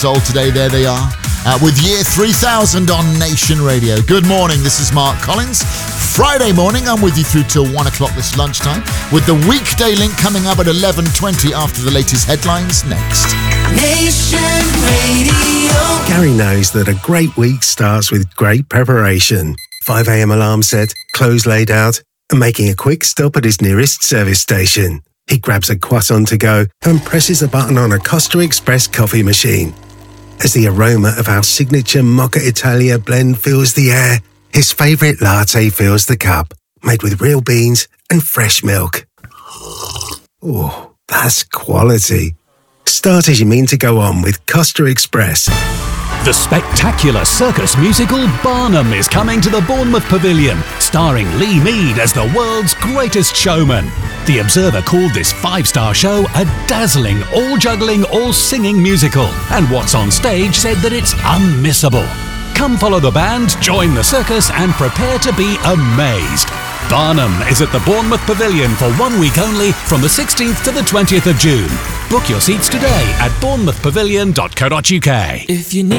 old today. There they are with Year 3000 on Nation Radio. Good morning, this is Mark Collins. Friday morning, I'm with you through till 1 o'clock this lunchtime, with the weekday link coming up at 11:20 after the latest headlines next. Nation Radio. Gary knows that a great week starts with great preparation. 5 a.m. alarm set, clothes laid out, and making a quick stop at his nearest service station. He grabs a croissant to go and presses a button on a Costa Express coffee machine. As the aroma of our signature Mocha Italia blend fills the air, his favourite latte fills the cup, made with real beans and fresh milk. Oh, that's quality. Start as you mean to go on with Costa Express. The spectacular circus musical Barnum is coming to the Bournemouth Pavilion, starring Lee Mead as the world's greatest showman. The Observer called this 5-star show a dazzling, all-juggling, all-singing musical, and What's on Stage said that it's unmissable. Come follow the band, join the circus, and prepare to be amazed. Barnum is at the Bournemouth Pavilion for 1 week only from the 16th to the 20th of June. Book your seats today at bournemouthpavilion.co.uk. If you need